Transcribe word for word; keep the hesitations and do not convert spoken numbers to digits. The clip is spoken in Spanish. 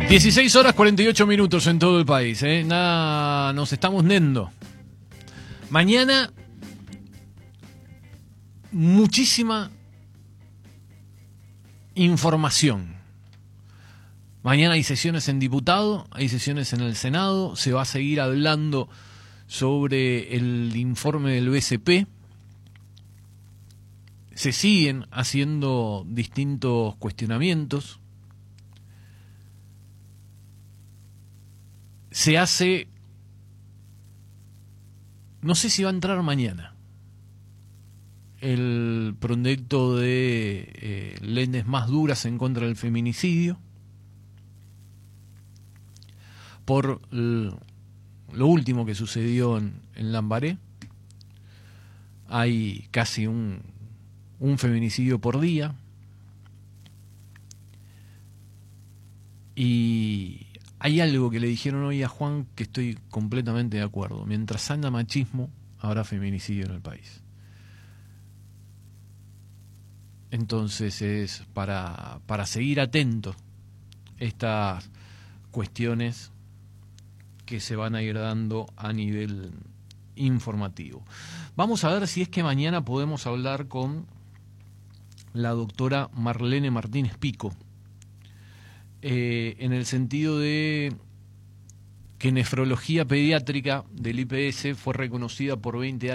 dieciséis horas cuarenta y ocho minutos en todo el país, ¿eh? Nada, nos estamos nendo. Mañana, muchísima información. Mañana hay sesiones en diputado, hay sesiones en el Senado, se va a seguir hablando sobre el informe del B C P. Se siguen haciendo distintos cuestionamientos. Se hace, no sé si va a entrar mañana, el proyecto de eh, leyes más duras en contra del feminicidio, por l- lo último que sucedió en, en Lambaré. Hay casi un, un feminicidio por día. Y hay algo que le dijeron hoy a Juan que estoy completamente de acuerdo. Mientras haya machismo, habrá feminicidio en el país. Entonces es para, para seguir atentos estas cuestiones que se van a ir dando a nivel informativo. Vamos a ver si es que mañana podemos hablar con la doctora Marlene Martínez Pico, eh, en el sentido de que nefrología pediátrica del I P S fue reconocida por veinte años